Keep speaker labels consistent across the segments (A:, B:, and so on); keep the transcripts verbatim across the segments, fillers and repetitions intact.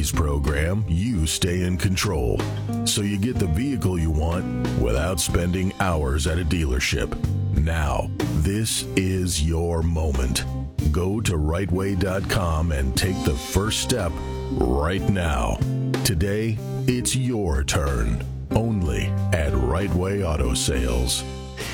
A: lease program, you stay in control. So you get the vehicle you want without spending hours at a dealership. Now, this is your moment. Go to right way dot com and take the first step right now. Today, it's your turn. Only at Right Way Auto Sales.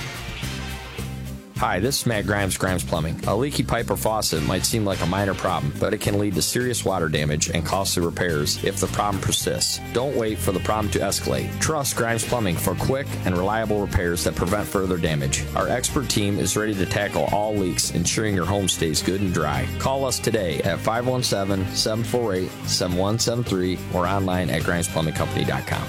B: Hi, this is Matt Grimes, Grimes Plumbing. A leaky pipe or faucet might seem like a minor problem, but it can lead to serious water damage and costly repairs if the problem persists. Don't wait for the problem to escalate. Trust Grimes Plumbing for quick and reliable repairs that prevent further damage. Our expert team is ready to tackle all leaks, ensuring your home stays good and dry. Call us today at five one seven, seven four eight, seven one seven three or online at grimes plumbing company dot com.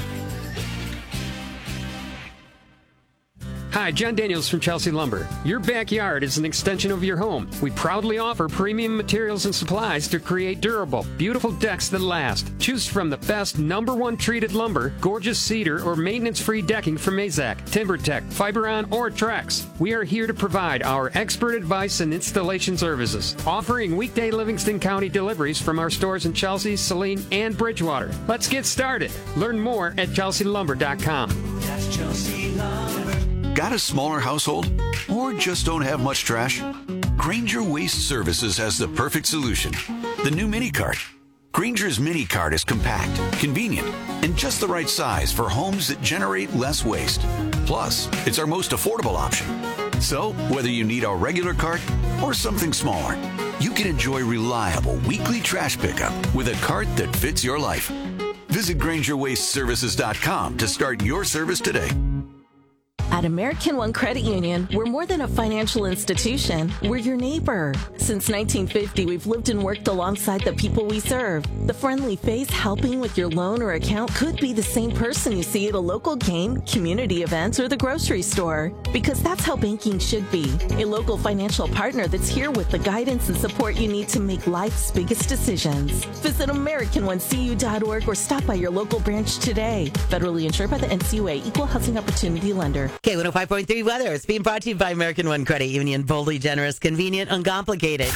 C: Hi, John Daniels from Chelsea Lumber. Your backyard is an extension of your home. We proudly offer premium materials and supplies to create durable, beautiful decks that last. Choose from the best number one treated lumber, gorgeous cedar, or maintenance-free decking from Mazak, TimberTech, Fiberon, or Trex. We are here to provide our expert advice and installation services, offering weekday Livingston County deliveries from our stores in Chelsea, Saline, and Bridgewater. Let's get started. Learn more at chelsea lumber dot com.
D: That's Chelsea Lumber.
E: Got a smaller household? Or just don't have much trash? Grainger Waste Services has the perfect solution. The new Mini Cart. Grainger's Mini Cart is compact, convenient, and just the right size for homes that generate less waste. Plus, it's our most affordable option. So, whether you need a regular cart or something smaller, you can enjoy reliable weekly trash pickup with a cart that fits your life. Visit Grainger Waste Services dot com to start your service today.
F: At American One Credit Union, we're more than a financial institution. We're your neighbor. Since nineteen fifty, we've lived and worked alongside the people we serve. The friendly face helping with your loan or account could be the same person you see at a local game, community event, or the grocery store. Because that's how banking should be. A local financial partner that's here with the guidance and support you need to make life's biggest decisions. Visit American One C U dot org or stop by your local branch today. Federally insured by the N C U A, Equal Housing Opportunity Lender.
G: K one oh five point three weather. It's being brought to you by American One Credit Union. Boldly generous, convenient, uncomplicated.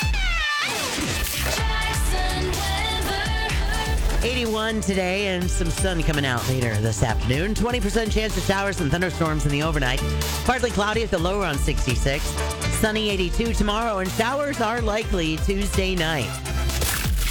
G: eighty-one today and some sun coming out later this afternoon. twenty percent chance of showers and thunderstorms in the overnight. Partly cloudy at the lower on sixty-six. Sunny eighty-two tomorrow, and showers are likely Tuesday night.